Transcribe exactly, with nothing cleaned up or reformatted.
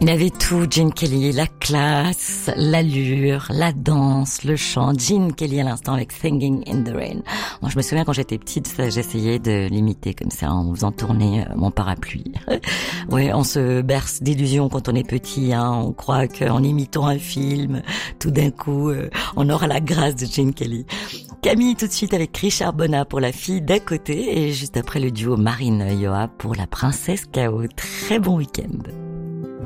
Il avait tout, Gene Kelly, la classe, l'allure, la danse, le chant. Gene Kelly à l'instant avec Singing in the Rain. Moi, je me souviens quand j'étais petite, ça, j'essayais de l'imiter comme ça en faisant tourner mon parapluie. Ouais, on se berce d'illusions quand on est petit, hein. On croit qu'en imitant un film, tout d'un coup, euh, on aura la grâce de Gene Kelly. Camille tout de suite avec Richard Bonnat pour La fille d'à côté et juste après le duo Marine Yoa pour La princesse K O. Très bon week-end.